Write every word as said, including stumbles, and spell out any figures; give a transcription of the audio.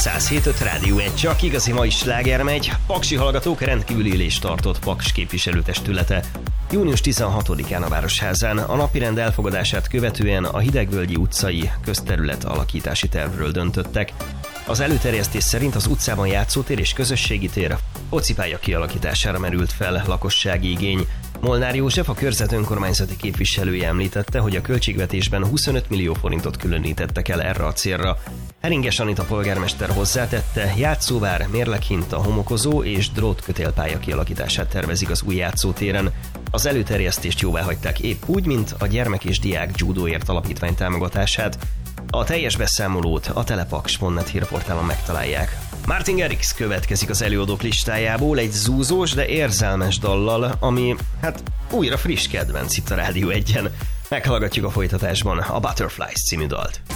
száz hét öt Rádió egy, csak igazi mai sláger megy. Paksi hallgatók rendkívüli ülést tartott Paks képviselőtestülete június tizenhatodikán a Városházán. A napirend elfogadását követően a Hidegvölgyi utcai közterület alakítási tervről döntöttek. Az előterjesztés szerint az utcában játszótér és közösségi tér, focipálya kialakítására merült fel lakossági igény. Molnár József, a körzet önkormányzati képviselője említette, hogy a költségvetésben huszonöt millió forintot különítettek el erre a célra. Heringes Anita polgármester hozzátette, játszóvár, mérleghinta, homokozó és drótkötélpálya kialakítását tervezik az új játszótéren. Az előterjesztést jóváhagyták épp úgy, mint a Gyermek és Diák Judóért Alapítvány támogatását. A teljes beszámolót a telepaks pont net hírportálon megtalálják. Martin Garrix következik az előadók listájából egy zúzós, de érzelmes dallal, ami, hát, újra friss kedvenc itt a Rádió egyen. Meghallgatjuk a folytatásban a Butterflies című dalt.